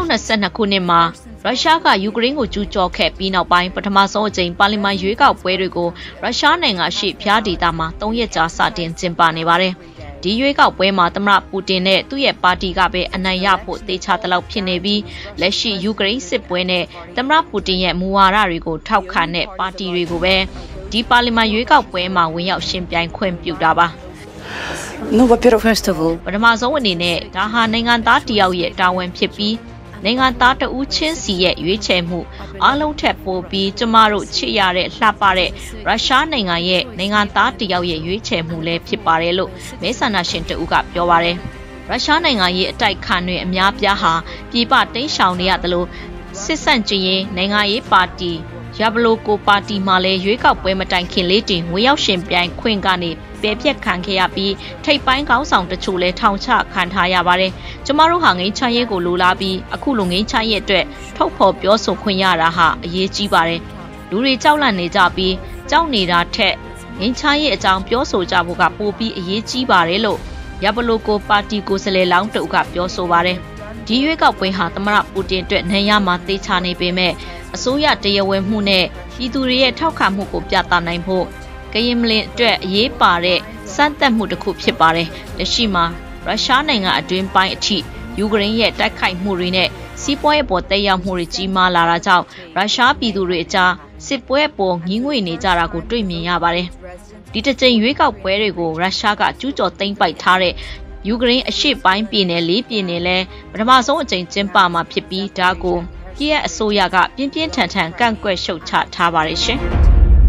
2022 ခုနှစ်မှာရုရှားကယူကရိန်းကိုကျူးကျော်ခဲ့ပြီးနောက်ပိုင်းပထမဆုံးအကြိမ်ပါလီမန်ရွေးကောက်ပွဲတွေကိုရုရှားနိုင်ငံရှိဖျားဒေသမှာ3ရက်ကြာစတင်ကျင်းပနေပါတယ်။ဒီရွေးကောက်ပွဲမှာသမ္မတပူတင်နဲ့သူ့ရဲ့ပါတီကပဲအနိုင်ရဖို့တေချာတလောက်ဖြစ်နေပြီးလက်ရှိယူကရိန်းစစ်ပွဲနဲ့သမ္မတပူတင်ရဲ့မူဝါဒတွေကိုထောက်ခံတဲ့ပါတီတွေကိုပဲဒီပါလီမန်ရွေးကောက်ပွဲမှာဝင်ရောက်ရှင်ပြိုင်ခွင့်ပြုတာပါ No, во-первых, first of all ပထမဆုံးအနေနဲ့ဒါဟာနိုင်ငံသားတယောက်ရဲ့တာဝန်ဖြစ်ပြီးနိုင်ငံသားတဦးချင်းစီရဲ့ရွေးချယ်မှုအားလုံးထက်ပိုပြီးကျမတို့ချစ်ရတဲ့လှပတဲ့ရုရှားနိုင်ငံရဲ့နိုင်ငံသားတယောက်ရဲ့ရွေးချယ်မှုလည်းဖြစ်ပါတယ်လို့မဲဆန္ဒရှင်တဦးကပြောပါတယ်ရုရှားနိုင်ငံရဲ့အတိုက်ခံတွေအများပြားဟာပြည်ပတိမ်းရှောင်နေရတယ်လို့စစ်ဆန့်ကျင်ရေးနိုင်ငံရေးပါတီရဘလိုကိုပါတီမှလည်းရွေးကောက်ပွဲမတိုင်ခင်လေးတင်ဝင်ရောက်ရှင်ပြိုင်ခွင့်ကနေပယ်ပြက်ခံခဲ့ရပြီးထိပ်ပိုင်းကောင်းဆောင်တချို့လည်းထောင်ချခံထားရပါတယ်။ကျမတို့ဟာငိမ်းချမ်းရေးကိုလိုလားပြီးအခုလိုငိမ်းချမ်းရေးအတွက်ထုတ်ဖော်ပြောဆိုခွင့်ရတာဟာအရေးကြီးပါတယ်။လူတွေကြောက်လန့်နေကြပြီးကြောက်နေတာထက်ငိမ်းချမ်းရေးအကြောင်းပြောဆိုကြဖို့ကပိုပြီးအရေးကြီးပါတယ်လို့ရဘလိုကိုပါတီကိုယ်စားလှယ်လောင်းတဦးကပြောဆိုပါတယ်။ဒီရွေးကောက်ပွဲဟာသမ္မတပူတင်အတွက်နိုင်ရမှာတေချာနေပေမဲ့အစိုးရတရားဝင်မှုနဲ့ပြည်သူတွေရဲ့ထောက်ခံမှုကိုပြသနိုင်ဖို့ကရင်မလင်အတွက်အရေးပါတဲ့စမ်းသပ်မှုတစ်ခုဖြစ်ပါတယ်။လက်ရှိမှာရုရှားနိုင်ငံအတွင်းပိုင်းအထိယူကရိန်းရဲ့တိုက်ခိုက်မှုတွေနဲ့စီးပွားရေးပေါ်တက်ရောက်မှုတွေကြီးမားလာတာကြောင့်ရုရှားပြည်သူတွေအကြားစစ်ပွဲပေါ်ငြင်းငွေနေကြတာကိုတွေ့မြင်ရပါတယ်။ဒီတစ်ချိန်ရွေးကောက်ပွဲတွေကိုရုရှားကကျူးကျော်သိမ်းပိုက်ထားတဲ့ယူကရိန်းအရှေ့ပိုင်းပြည်နယ်၄ပြည်နယ်လဲပထမဆုံးအကြိမ်ကျင်းပမှာဖြစ်ပြီးဒါကိုကီယက်အစိုးရကပြင်းပြင်းထန်ထန်ကန့်ကွက်ရှုတ်ချထားပါတယ်ရှင်။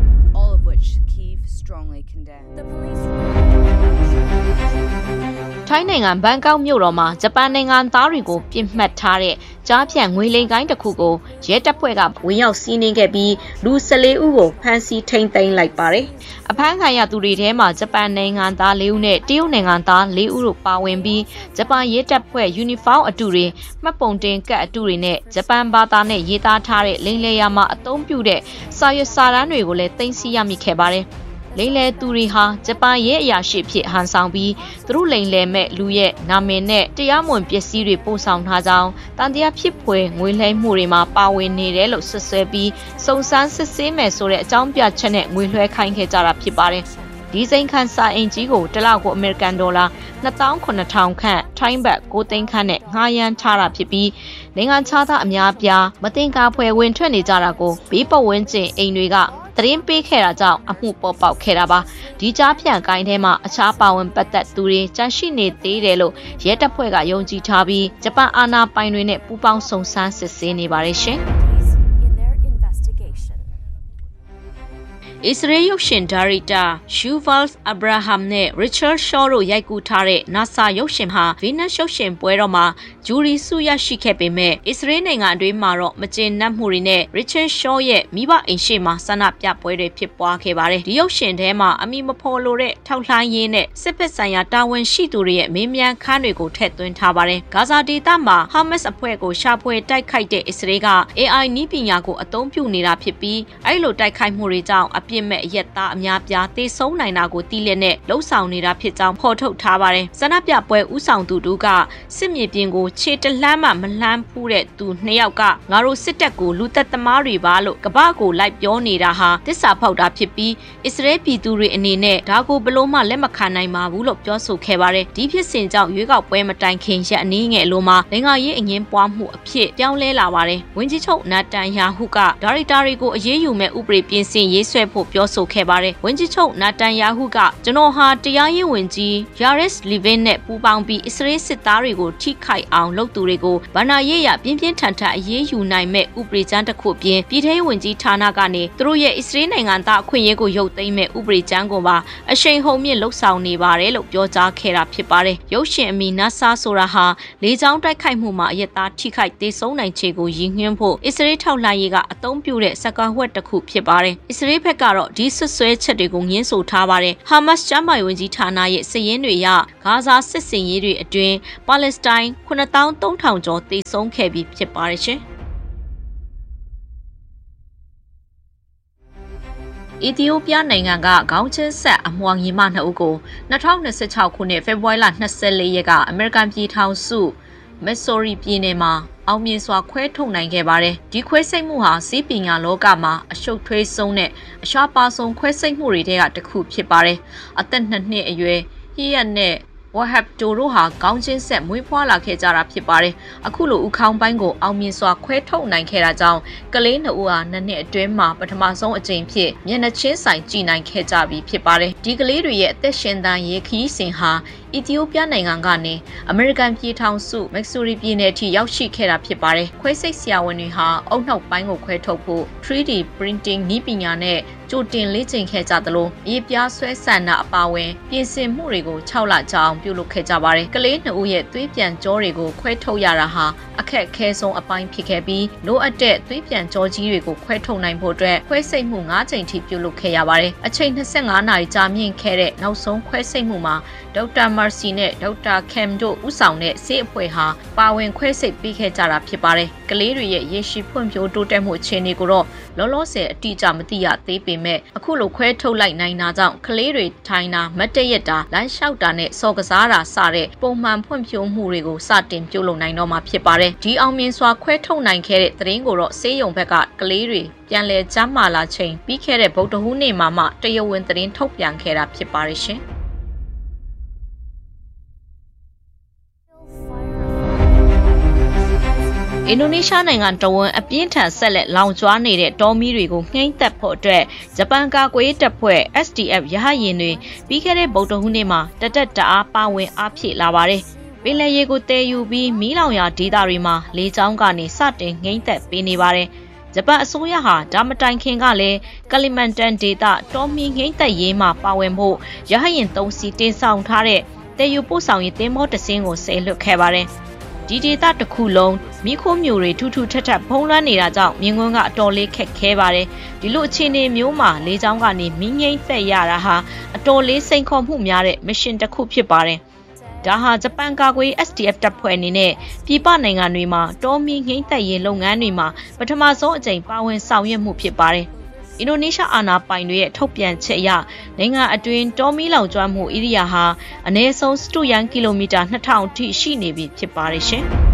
ထိုင်းနိုင်ငံဘန်ကောက်မြို့တော်မှာဂျပန်နိုင်ငံသားတွေကိုပြစ်မှတ်ထားတဲ့ကြားဖြန့်ငွေလိမ်ကိုင်းတစ်ခုကိုရဲတပ်ဖွဲ့ကဝင်ရောက်စီးနင်းခဲ့ပြီးလူ14ဦးကိုဖမ်းဆီးထိန်းသိမ်းလိုက်ပါတယ်။အဖမ်းခံရသူတွေထဲမှာဂျပန်နိုင်ငံသား4ဦးနဲ့တရုတ်နိုင်ငံသား4ဦးတို့ပါဝင်ပြီးဂျပန်ရဲတပ်ဖွဲ့ယူနီဖောင်းအတူတွေမှတ်ပုံတင်ကတ်အတူတွေနဲ့ဂျပန်ဘာသာနဲ့ရေးသားထားတဲ့လိမ်လည်ရာမှာအသုံးပြုတဲ့စာရွက်စာတမ်းတွေကိုလည်းသိမ်းဆည်းရမိခဲ့ပါတယ်။လိမ်လည်သူတွေဟာဂျပန်ရဲ့အရာရှိဖြစ်ဟန်ဆောင်ပြီးသူတို့လိမ်လည်မဲ့လူရဲ့နာမည်နဲ့တရားမဝင်ပစ္စည်းတွေပို့ဆောင်ထားကြောင်းတန်တရားဖြစ်ဖွယ်ငွေလဲမှုတွေမှာပါဝင်နေတယ်လို့ဆွဆွဲပြီးစုံစမ်းစစ်ဆေးမယ်ဆိုတဲ့အကြောင်းပြချက်နဲ့ငွေလွှဲခိုင်းခဲ့ကြတာဖြစ်ပါတယ်။ဒီစိန်ခန့်စာအင်ကြီးကိုတစ်လကိုအမေရိကန်ဒေါ်လာ2,900ခန့်ထိုင်းဘတ်9သိန်းခန့်နဲ့ငှားရမ်းထားတာဖြစ်ပြီးနိုင်ငံခြားသားအများပြားမတင်ကားဖွယ်ဝင်ထွက်နေကြတာကိုဘေးပတ်ဝန်းကျင်အိမ်တွေကသတင်းပေးခဲ့တာကြောင့်အမှုပေါ်ပေါက်ခဲ့တာပါဒီကြားဖြန့်ကိုင်းထဲမှာအခြားပါဝင်ပတ်သက်သူတွေကြန့်ရှိနေသေးတယ်လို့ရဲတပ်ဖွဲ့ကယုံကြည်ထားပြီးဂျပန်အာဏာပိုင်တွေနဲ့ပူးပေါင်းစုံစမ်းစစ်ဆေးနေပါတယ်ရှင်အစ္စရေးရုပ်ရှင်ဒါရိုက်တာရှူဗားအဗရာဟမ်နဲ့ရစ်ချတ်ရှော့တို့ရိုက်ကူးထားတဲ့ NASA ရုပ်ရှင်ဟာဗီနက်ရုပ်ရှင်ပွဲတော်မှာဂျူရီဆုရရှိခဲ့ပေမဲ့အစ္စရေးနိုင်ငံအတွင်းမှာတော့မကျေနပ်မှုတွေနဲ့ရစ်ချတ်ရှော့ရဲ့မိဘအိမ်ရှိမှာဆန္ဒပြပွဲတွေဖြစ်ပွားခဲ့ပါတယ်။ဒီရုပ်ရှင်ထဲမှာအမိမဖော်လို့တဲ့ထောက်လှမ်းရေးနဲ့စစ်ဖက်ဆိုင်ရာတာဝန်ရှိသူတွေရဲ့မေးမြန်းခန်းတွေကိုထည့်သွင်းထားပါတယ်။ဂါဇာဒေသမှာဟာမတ်စ်အဖွဲ့ကိုရှာဖွေတိုက်ခိုက်တဲ့အစ္စရေးက AI နည်းပညာကိုအသုံးပြုနေတာဖြစ်ပြီးအဲ့လိုတိုက်ခိုက်မှုတွေကြောင့်ပြစ်မဲ့အရက်သားအများပြားသေဆုံးနိုင်တာကိုသိလက်နဲ့လှုပ်ဆောင်နေတာဖြစ်ကြောင်းဖော်ထုတ်ထားပါတယ်။ဆန္ဒပြပွဲဥဆောင်သူတို့ကစစ်မြေပြင်ကိုခြေတလှမ်းမှမလှမ်းဖူးတဲ့သူ2ယောက်ကငါတို့စစ်တပ်ကိုလူသက်သမားတွေပါလို့ကပ္ပကိုလိုက်ပြောနေတာဟာတစ္ဆာဖောက်တာဖြစ်ပြီးအစ္စရေးပြည်သူတွေအနေနဲ့ဒါကိုဘလို့မှလက်မခံနိုင်ပါဘူးလို့ပြောဆိုခဲ့ပါတယ်။ဒီဖြစ်စဉ်ကြောင့်ရွေးကောက်ပွဲမတိုင်ခင်ရက်အနည်းငယ်လိုမှာနိုင်ငံရေးအငင်းပွားမှုအဖြစ်ပြောင်းလဲလာပါတယ်။ဝန်ကြီးချုပ်နာတန်ယာဟုကဒါရိုက်တာတွေကိုအရေးယူမဲ့ဥပဒေပြင်ဆင်ရေးဆွဲဖို့ပြောဆိုခဲ့ပါတယ်။ဝန်ကြီးချုပ်နာတန်ယာဟုကကျွန်တော်ဟာတရားရေးဝန်ကြီးယာရစ်လီဗင်နဲ့ပူးပေါင်းပြီးအစ္စရေးစစ်သားတွေကိုထိခိုက်အောင်လုပ်သူတွေကိုဗဏ္ဍာရေးရပြင်းပြင်းထန်ထန်အရေးယူနိုင်မဲ့ဥပဒေကြမ်းတစ်ခုပြင်ပြည်ထောင်ဝန်ကြီးဌာနကနေသူတို့ရဲ့အစ္စရေးနိုင်ငံသားအခွင့်အရေးကိုရုပ်သိမ်းမဲ့ဥပဒေကြမ်းကိုပါအရှိန်ဟုန်မြင့်လှုပ်ဆောင်နေပါတယ်လို့ပြောကြားခဲ့တာဖြစ်ပါတယ်။ရုပ်ရှင်အမီနာဆာဆိုတာဟာလေကြောင်းတိုက်ခိုက်မှုမှာအရက်သားထိခိုက်ဒေဆုံးနိုင်ခြေကိုရည်ညွှန်းဖို့အစ္စရေးထောက်လှမ်းရေးကအသုံးပြုတဲ့စကားဝတ်တစ်ခုဖြစ်ပါတယ်။အစ္စရေးဘက်ကတော့ဒီဆွဆွဲချက်တွေကိုငင်းဆိုထားပါတယ်။ဟာမတ်စ်ကျမ်းမာရေးဝန်ကြီးဌာနရဲ့စာရင်းတွေအရဂါဇာစစ်စင်ရေးတွေအတွင်းပါလက်စတိုင်း9300ကျော်သေဆုံးခဲ့ပြီးဖြစ်ပါတယ်ရှင်။အီသီယိုးပီးယားနိုင်ငံကခေါင်းချင်းဆက်အမွှာညီမ2ဦးကို2026ခုနှစ်ဖေဖော်ဝါရီလ24ရက်ကအမေရိကန်ပြည်ထောင်စုမက်ဆိုရီပြည်နယ်မှာအောင်မြင်စွာခွဲထုတ်နိုင်ခဲ့ပါတယ်ဒီခွဲစိတ်မှုဟာစီးပညာလောကမှာအရှုပ်ထွေးဆုံးနဲ့အရှားပါဆုံးခွဲစိတ်မှုတွေထဲကတစ်ခုဖြစ်ပါတယ်အသက်2နှစ်အရွယ်ဟီယက်နဲ့ဝဟပ်တိုတို့ဟာကောင်းချင်းဆက်မွေးဖွားလာခဲ့ကြတာဖြစ်ပါတယ်အခုလိုဥခေါင်းပိုင်းကိုအောင်မြင်စွာခွဲထုတ်နိုင်ခဲ့တာကြောင့်ကလေး2ဦးဟာ2နှစ်အတွင်းမှာပထမဆုံးအကြိမ်ဖြစ်မျက်နှာချင်းဆိုင်ကြည်နိုင်ခဲ့ကြပြီဖြစ်ပါတယ်ဒီကလေးတွေရဲ့အသက်ရှင်သန်ရေးခီးစဉ်ဟာအီသီယိုးပီးယားနိုင်ငံကနေအမေရိကန်ပြည်ထောင်စုမက်ဆိုရီပြည်နယ်အထိရောက်ရှိခဲ့တာဖြစ်ပါတယ်ခွဲစိတ်ဆရာဝန်တွေဟာအုတ်နှောက်ပိုင်းကိုခွဲထုတ်ဖို့ 3D printing နည်းပညာနဲ့ကြိုတင်လေ့ကျင့်ခဲ့ကြသလိုအေးပြားဆွဲဆန်တာအပါအဝင်ပြင်ဆင်မှုတွေကို6လကြာအောင်ပြုလုပ်ခဲ့ကြပါတယ်ကလေး2ဦးရဲ့သွေးပြန်ကြောတွေကိုခွဲထုတ်ရတာဟာအခက်အခဲဆုံးအပိုင်းဖြစ်ခဲ့ပြီးလိုအပ်တဲ့သွေးပြန်ကြောကြီးတွေကိုခွဲထုတ်နိုင်ဖို့အတွက်ခွဲစိတ်မှု9ချိန်ထိပြုလုပ်ခဲ့ရပါတယ်အချိန်25နာရီကြာမြင့်ခဲ့တဲ့နောက်ဆုံးခွဲစိတ်မှုမှာဒေါက်တာမာစီနဲ့ဒေါက်တာကမ်တို့ဦးဆောင်တဲ့ဆေးအဖွဲ့ဟာပါဝင်ခွဲစိတ်ပေးခဲ့ကြတာဖြစ်ပါတယ်ကလေးတွေရဲ့ရေရှည်ဖွံ့ဖြိုးတိုးတက်မှုအခြေအနေကိုတော့လောလောဆယ်အတိအကျမသိရသေးပေမဲ့အခုလိုခွဲထုတ်လိုက်နိုင်တာကြောင့်ကလေးတွေထိုင်တာမတ်တရက်တာလမ်းလျှောက်တာနဲ့စော်ကစားတာစတဲ့ပုံမှန်ဖွံ့ဖြိုးမှုတွေကိုစတင်ပြုလုပ်နိုင်တော့မှာဖြစ်ပါတယ်ဒီအောင်မြင်စွာခွဲထုတ်နိုင်ခဲ့တဲ့သတင်းကိုတော့ဆေးရုံဘက်ကကလေးတွေပြန်လည်ကျန်းမာလာချိန်ပြီးခဲ့တဲ့ဗုဒ္ဓဟူးနေ့မှာတရားဝင်သတင်းထုတ်ပြန်ခဲ့တာဖြစ်ပါတယ်ရှင်အင်ဒိုနီးရှားနိုင်ငံတဝန်းအပြင်းထန်ဆက်လက်လောင်ကျွမ်းနေတဲ့တောမီးတွေကိုနှိမ့်သက်ဖို့အတွက်ဂျပန်ကာကွယ်ရေးတပ်ဖွဲ့ SDF ရဟတ်ယာဉ်တွေပြီးခဲ့တဲ့ဗုဒ္ဓဟူးနေ့မှာတအားပါဝင်အားဖြည့်လာပါတယ်။ပင်လယ်ရေကိုတည်ယူပြီးမီးလောင်ရာဒေသတွေမှာလေကြောင်းကနေစတင်နှိမ့်သက်ပေးနေပါတယ်။ဂျပန်အစိုးရဟာဒါမတိုင်ခင်ကလည်းကလီမန်တန်ဒေသတောမီးနှိမ့်သက်ရေးမှာပါဝင်ဖို့ရဟတ်ယာဉ်3စီးတင်ဆောင်ထားတဲ့တည်ယူပို့ဆောင်ရေးသင်္ဘောတစ်စင်းကိုဆယ်လွှတ်ခဲ့ပါတယ်။ဒီဒေသတစ်ခုလုံးမိခိုးမျိုးတွေထူးထူးထပ်ထပ်ဖုံးလွှမ်းနေတာကြောင့်မြင်းကွန်းကအတော်လေးခက်ခဲပါတယ်ဒီလိုအခြေအနေမျိုးမှာလေကြောင်းကနေမီးငိမ့်သက်ရတာဟာအတော်လေးစိန်ခေါ်မှုများတဲ့မစ်ရှင်တစ်ခုဖြစ်ပါတယ်ဒါဟာဂျပန်ကာကွယ် SDF တပ်ဖွဲ့အနေနဲ့ပြည်ပနိုင်ငံတွေမှာတောမီးငိမ့်သက်ရေးလုပ်ငန်းတွေမှာပထမဆုံးအကြိမ်ပါဝင်ဆောင်ရွက်မှုဖြစ်ပါတယ်အင်ဒိုနီးရှားအာဏာပိုင်တွေရဲ့ထုတ်ပြန်ချက်အရနိုင်ငံအတွင်းတောမီးလောင်ကျွမ်းမှုဧရိယာဟာအနည်းဆုံးစတုရန်ကီလိုမီတာ2000အထိရှိနေပြီဖြစ်ပါတယ်ရှင်။